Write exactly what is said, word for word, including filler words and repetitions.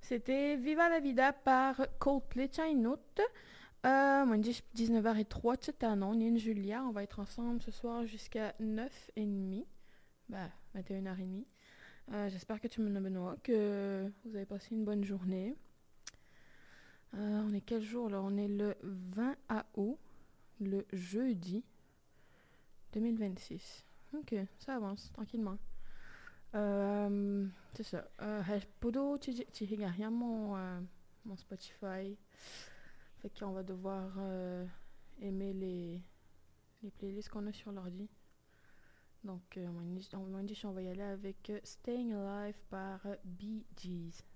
C'était Viva la Vida par Coldplay Note. Euh, moi, dis dix-neuf heures zéro trois, tu sais, non, Nine Julia. On va être ensemble ce soir jusqu'à neuf heures trente. Bah, vingt et une heures trente. Euh, J'espère que tu me Benoît, que vous avez passé une bonne journée. Euh, on est quel jour là? On est le vingt août, le jeudi deux mille vingt-six. Ok, ça avance tranquillement. Euh, c'est ça. Euh, Podo, tu tu regardes mon, euh, mon Spotify. Fait qu'on va devoir euh, aimer les, les playlists qu'on a sur l'ordi. Donc, euh, on m'a dit on va y aller avec euh, Staying Alive par euh, Bee Gees.